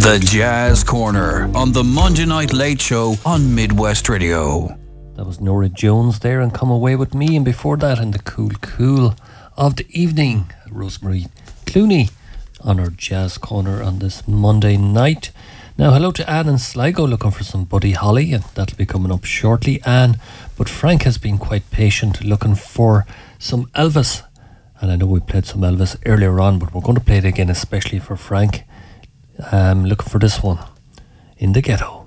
The Jazz Corner on the Monday Night Late Show on Midwest Radio. That was Norah Jones there and Come Away With Me, and before that in the cool of the evening, Rosemary Clooney on our Jazz Corner on this Monday night. Now hello to Anne in Sligo looking for some Buddy Holly, and that'll be coming up shortly, Anne, but Frank has been quite patient looking for some Elvis, and I know we played some Elvis earlier on, but we're going to play it again especially for Frank. Looking for this one, In the Ghetto.